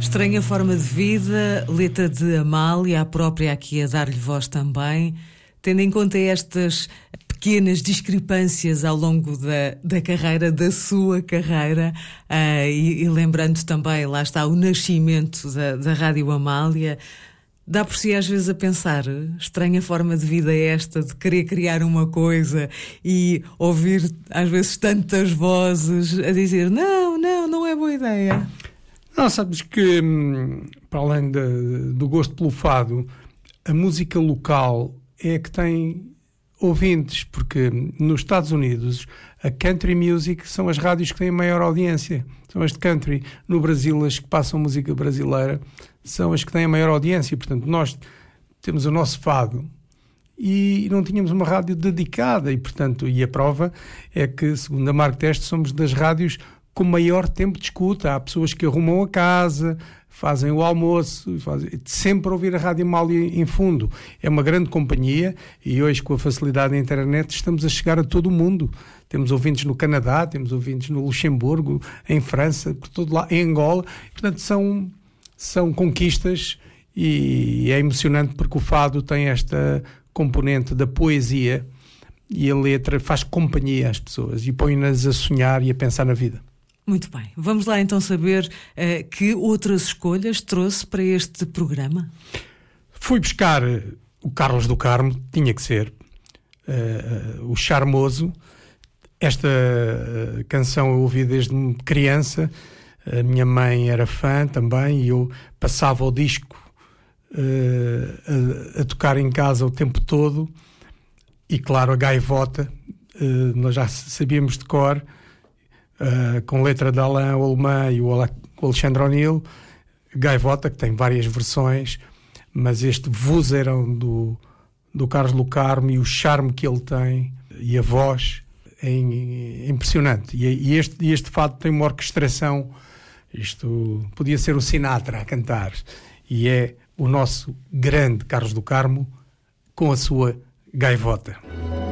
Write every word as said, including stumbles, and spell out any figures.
Estranha Forma de Vida, letra de Amália, a própria aqui a dar-lhe voz também. Tendo em conta estas pequenas discrepâncias ao longo da, da carreira, da sua carreira, uh, e, e lembrando também, lá está, o nascimento da, da Rádio Amália, dá por si às vezes a pensar, estranha forma de vida esta, de querer criar uma coisa e ouvir às vezes tantas vozes a dizer, não, não, não é boa ideia. Não, sabes que, para além de, do gosto pelo fado, a música local é que tem ouvintes, porque nos Estados Unidos a country music são as rádios que têm a maior audiência, são as de country. No Brasil, as que passam música brasileira são as que têm a maior audiência. Portanto, nós temos o nosso fado e não tínhamos uma rádio dedicada e, portanto, e a prova é que, segundo a Marco Teste, somos das rádios com maior tempo de escuta. Há pessoas que arrumam a casa, fazem o almoço, fazem, sempre ouvir a Rádio Amália em fundo. É uma grande companhia e hoje, com a facilidade da internet, estamos a chegar a todo o mundo. Temos ouvintes no Canadá, temos ouvintes no Luxemburgo, em França, por todo lá, em Angola. Portanto, são, são conquistas e é emocionante porque o fado tem esta componente da poesia e a letra faz companhia às pessoas e põe-nas a sonhar e a pensar na vida. Muito bem. Vamos lá então saber uh, que outras escolhas trouxe para este programa? Fui buscar o Carlos do Carmo, tinha que ser, uh, o Charmoso. Esta uh, canção eu ouvi desde criança, a minha mãe era fã também e eu passava o disco uh, a, a tocar em casa o tempo todo e claro, a gaivota, uh, nós já sabíamos de cor, Uh, com letra de Alain Alemã e o Alexandre O'Neill, Gaivota, que tem várias versões, mas este vozeirão do, do Carlos do Carmo e o charme que ele tem e a voz é, é impressionante. E, e, este, e este fado tem uma orquestração, isto podia ser o Sinatra a cantar, e é o nosso grande Carlos do Carmo com a sua Gaivota.